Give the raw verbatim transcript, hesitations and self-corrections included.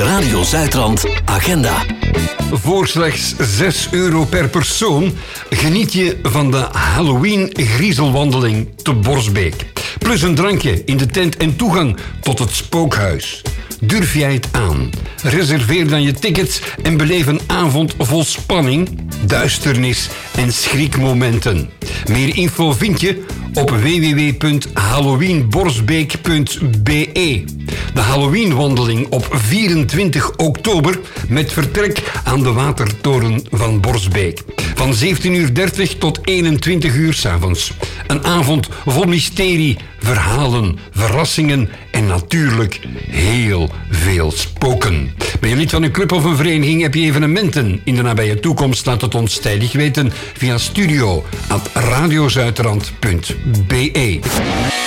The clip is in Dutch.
Radio Zuidrand agenda. Voor slechts zes euro per persoon geniet je van de Halloween griezelwandeling te Borsbeek. Plus een drankje in de tent en toegang tot het spookhuis. Durf jij het aan? Reserveer dan je tickets en beleef een avond vol spanning, duisternis en schrikmomenten. Meer info vind je op w w w punt halloweenborsbeek punt b e. De Halloweenwandeling op vierentwintig oktober met vertrek aan de Watertoren van Borsbeek. Van zeventien uur dertig tot eenentwintig uur 's avonds. Een avond vol mysterie, verhalen, verrassingen en natuurlijk heel veel spoken. Ben je lid van een club of een vereniging? Heb je evenementen in de nabije toekomst? Laat het ons tijdig weten via studio at radiozuidrand punt b e.